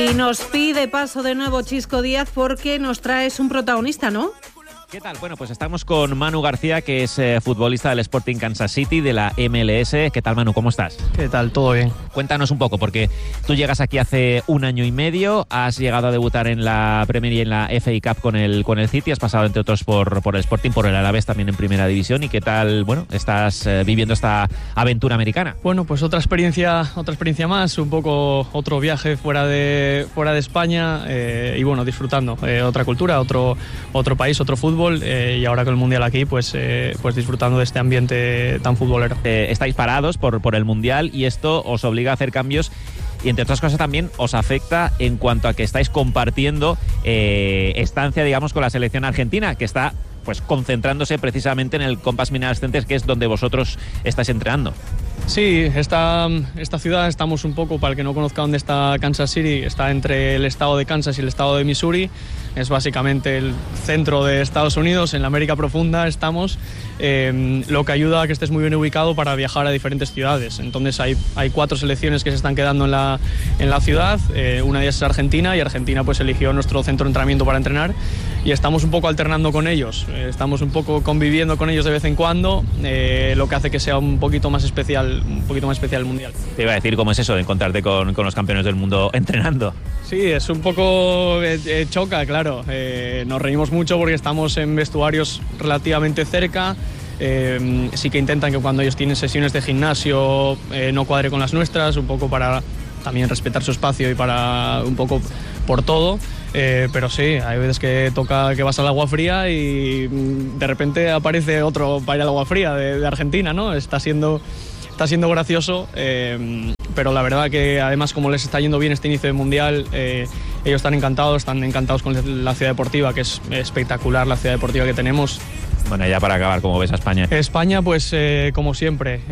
Y nos pide paso de nuevo Chisco Díaz porque nos traes un protagonista, ¿no? ¿Qué tal? Bueno, pues estamos con Manu García, que es futbolista del Sporting Kansas City, de la MLS. ¿Qué tal, Manu? ¿Cómo estás? ¿Qué tal? ¿Todo bien? Cuéntanos un poco, porque tú llegas aquí hace 1 año y medio, has llegado a debutar en la Premier y en la FA Cup con el City, has pasado entre otros por el Sporting, por el Alavés también en Primera División. ¿Y qué tal, bueno, estás viviendo esta aventura americana? Bueno, pues otra experiencia más, un poco otro viaje fuera de España y bueno, disfrutando. Otra cultura, otro país, otro fútbol. Y ahora con el Mundial aquí, pues disfrutando de este ambiente tan futbolero. Estáis parados por el Mundial y esto os obliga a hacer cambios y, entre otras cosas, también os afecta en cuanto a que estáis compartiendo estancia, digamos, con la selección argentina, que está pues concentrándose precisamente en el Compass Mineral Center, que es donde vosotros estáis entrenando. Sí, esta ciudad, estamos un poco, para el que no conozca dónde está Kansas City, está entre el estado de Kansas y el estado de Missouri. Es básicamente el centro de Estados Unidos, en la América profunda estamos, lo que ayuda a que estés muy bien ubicado para viajar a diferentes ciudades. Entonces hay 4 selecciones que se están quedando en la ciudad, una de ellas es Argentina, y Argentina pues eligió nuestro centro de entrenamiento para entrenar, y estamos un poco alternando con ellos, estamos un poco conviviendo con ellos de vez en cuando, lo que hace que sea un poquito más especial el Mundial. Te iba a decir, ¿cómo es eso de encontrarte con los campeones del mundo entrenando? Sí, es un poco choca, claro. Nos reímos mucho porque estamos en vestuarios relativamente cerca. Sí que intentan que cuando ellos tienen sesiones de gimnasio no cuadre con las nuestras, un poco para también respetar su espacio y para un poco por todo. Pero sí, hay veces que toca que vas al agua fría y de repente aparece otro para ir al agua fría de Argentina, ¿no? Está siendo gracioso, pero la verdad que además, como les está yendo bien este inicio de Mundial, ellos están encantados con la ciudad deportiva, que es espectacular la ciudad deportiva que tenemos. Bueno, ya para acabar, ¿cómo ves a España? España, pues como siempre,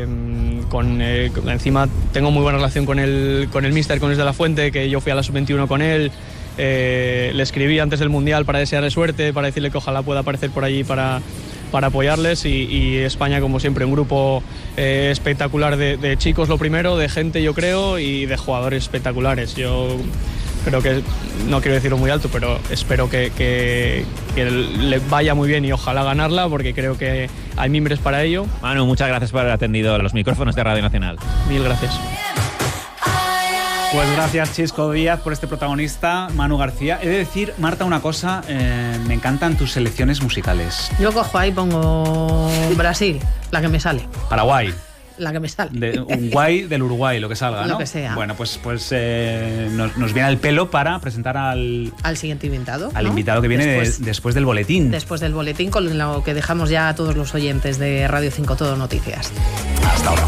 encima tengo muy buena relación con el míster, con Luis de la Fuente, que yo fui a la Sub-21 con él. Le escribí antes del Mundial para desearle suerte, para decirle que ojalá pueda aparecer por allí para apoyarles, y España, como siempre, un grupo espectacular de chicos, lo primero, de gente, yo creo, y de jugadores espectaculares. Yo creo que, no quiero decirlo muy alto, pero espero que le vaya muy bien y ojalá ganarla, porque creo que hay mimbres para ello. Manu, muchas gracias por haber atendido los micrófonos de Radio Nacional. Mil gracias. Pues gracias, Chisco Díaz, por este protagonista, Manu García. He de decir, Marta, una cosa, me encantan tus selecciones musicales. Yo cojo ahí, pongo Brasil, la que me sale. Paraguay. La que me sale. Un guay del Uruguay, lo que salga, ¿no? Lo que sea. Bueno, pues nos viene al pelo para presentar al siguiente invitado. Al ¿no? invitado que viene después del boletín. Después del boletín, con lo que dejamos ya a todos los oyentes de Radio 5 Todo Noticias.